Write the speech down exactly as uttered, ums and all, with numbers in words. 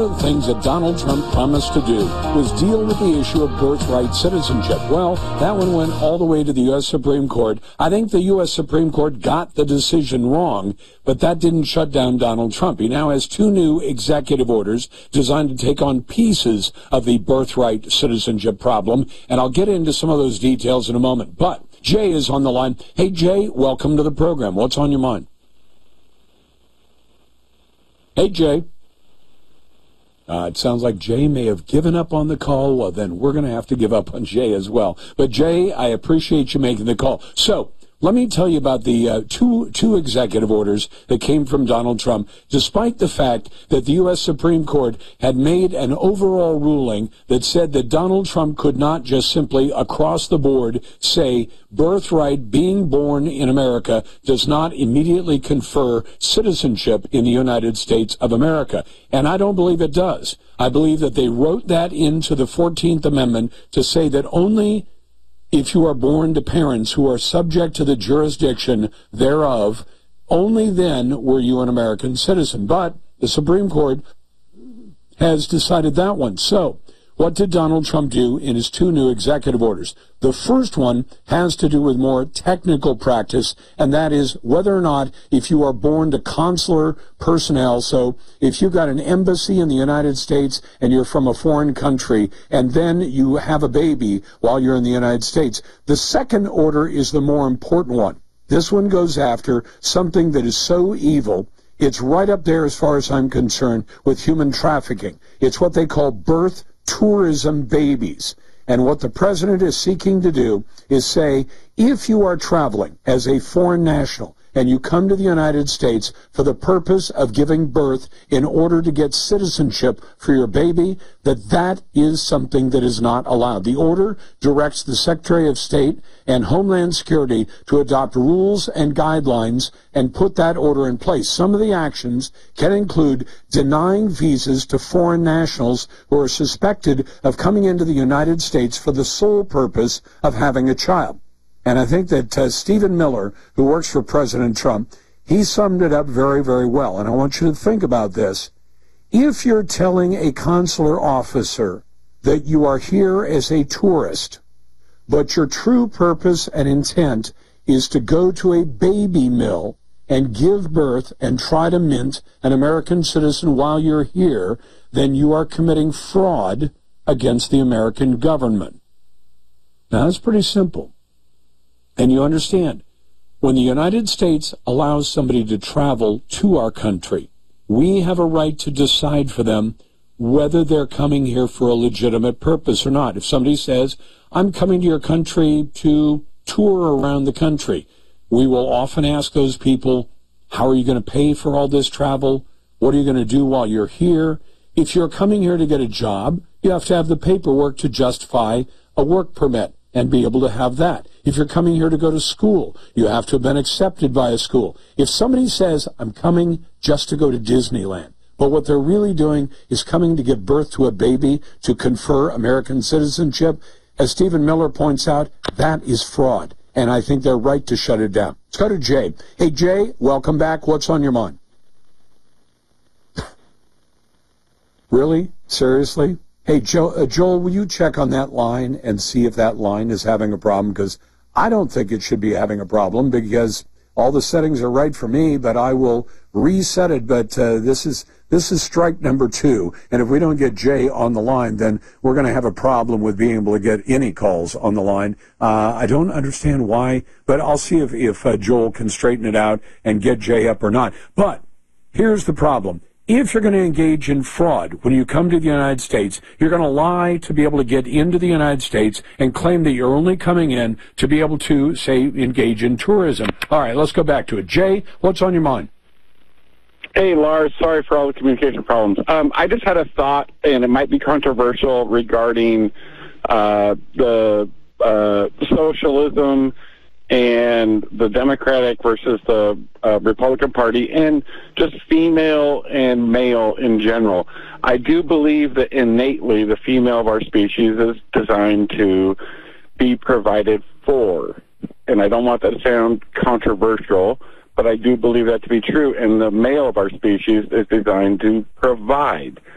One of the things that Donald Trump promised to do was deal with the issue of birthright citizenship. Well, that one went all the way to the U S Supreme Court. I think the U S Supreme Court got the decision wrong, but that didn't shut down Donald Trump. He now has two new executive orders designed to take on pieces of the birthright citizenship problem, and I'll get into some of those details in a moment. But Jay is on the line. Hey, Jay, welcome to the program. What's on your mind? Hey, Jay. Uh, it sounds like Jay may have given up on the call. Well, then we're going to have to give up on Jay as well. But, Jay, I appreciate you making the call. So let me tell you about the uh, two two executive orders that came from Donald Trump, despite the fact that the U S Supreme Court had made an overall ruling that said that Donald Trump could not just simply across the board say birthright, being born in America, does not immediately confer citizenship in the United States of America. And I don't believe it does. I believe that they wrote that into the fourteenth Amendment to say that only if you are born to parents who are subject to the jurisdiction thereof, only then were you an American citizen. But the Supreme Court has decided that one. So what did Donald Trump do in his two new executive orders? The first one has to do with more technical practice, and that is whether or not if you are born to consular personnel, so if you've got an embassy in the United States and you're from a foreign country, and then you have a baby while you're in the United States, the second order is the more important one. This one goes after something that is so evil, it's right up there as far as I'm concerned with human trafficking. It's what they call birth tourism babies. And what the president is seeking to do is say, if you are traveling as a foreign national and you come to the United States for the purpose of giving birth in order to get citizenship for your baby, that that is something that is not allowed. The order directs the Secretary of State and Homeland Security to adopt rules and guidelines and put that order in place. Some of the actions can include denying visas to foreign nationals who are suspected of coming into the United States for the sole purpose of having a child. And I think that uh, Stephen Miller, who works for President Trump, he summed it up very, very well. And I want you to think about this. If you're telling a consular officer that you are here as a tourist, but your true purpose and intent is to go to a baby mill and give birth and try to mint an American citizen while you're here, then you are committing fraud against the American government. Now, that's pretty simple. And you understand, when the United States allows somebody to travel to our country, we have a right to decide for them whether they're coming here for a legitimate purpose or not. If somebody says, I'm coming to your country to tour around the country, we will often ask those people, how are you going to pay for all this travel? What are you going to do while you're here? If you're coming here to get a job, you have to have the paperwork to justify a work permit and be able to have that. If you're coming here to go to school, you have to have been accepted by a school. If somebody says, I'm coming just to go to Disneyland, but what they're really doing is coming to give birth to a baby to confer American citizenship, as Stephen Miller points out, that is fraud. And I think they're right to shut it down. Let's go to Jay. Hey, Jay, welcome back. What's on your mind? Really? Seriously? Hey, Joe, uh, Joel, will you check on that line and see if that line is having a problem? Because I don't think it should be having a problem because all the settings are right for me, but I will reset it. But uh, this is this is strike number two. And if we don't get Jay on the line, then we're going to have a problem with being able to get any calls on the line. Uh, I don't understand why, but I'll see if, if uh, Joel can straighten it out and get Jay up or not. But here's the problem. If you're going to engage in fraud when you come to the United States, you're going to lie to be able to get into the United States and claim that you're only coming in to be able to, say, engage in tourism. All right, let's go back to it. Jay, what's on your mind? Hey, Lars, sorry for all the communication problems. Um, I just had a thought, and it might be controversial, regarding uh, the uh, socialism and the Democratic versus the uh, Republican Party, and just female and male in general. I do believe that innately the female of our species is designed to be provided for. And I don't want that to sound controversial, but I do believe that to be true. And the male of our species is designed to provide.